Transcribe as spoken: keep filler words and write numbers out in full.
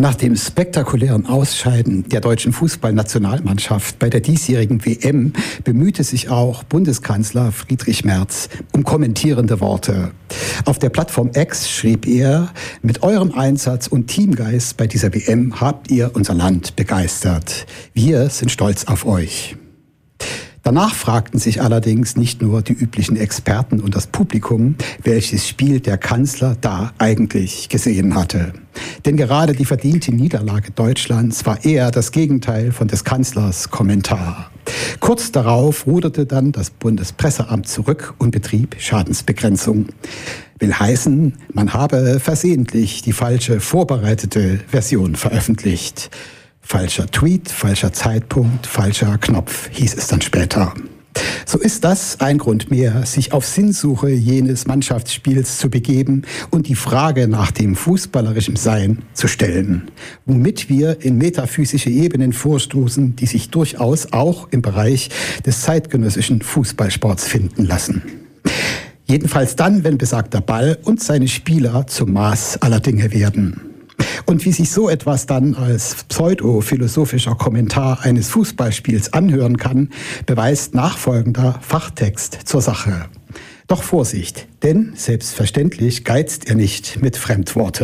Nach dem spektakulären Ausscheiden der deutschen Fußballnationalmannschaft bei der diesjährigen W M bemühte sich auch Bundeskanzler Friedrich Merz um kommentierende Worte. Auf der Plattform X schrieb er: Mit eurem Einsatz und Teamgeist bei dieser W M habt ihr unser Land begeistert. Wir sind stolz auf euch. Danach fragten sich allerdings nicht nur die üblichen Experten und das Publikum, welches Spiel der Kanzler da eigentlich gesehen hatte. Denn gerade die verdiente Niederlage Deutschlands war eher das Gegenteil von des Kanzlers Kommentar. Kurz darauf ruderte dann das Bundespresseamt zurück und betrieb Schadensbegrenzung. Will heißen, man habe versehentlich die falsche vorbereitete Version veröffentlicht. Falscher Tweet, falscher Zeitpunkt, falscher Knopf, hieß es dann später. So ist das ein Grund mehr, sich auf Sinnsuche jenes Mannschaftsspiels zu begeben und die Frage nach dem fußballerischen Sein zu stellen, womit wir in metaphysische Ebenen vorstoßen, die sich durchaus auch im Bereich des zeitgenössischen Fußballsports finden lassen. Jedenfalls dann, wenn besagter Ball und seine Spieler zum Maß aller Dinge werden. Und wie sich so etwas dann als pseudophilosophischer Kommentar eines Fußballspiels anhören kann, beweist nachfolgender Fachtext zur Sache. Doch Vorsicht, denn selbstverständlich geizt er nicht mit Fremdworten.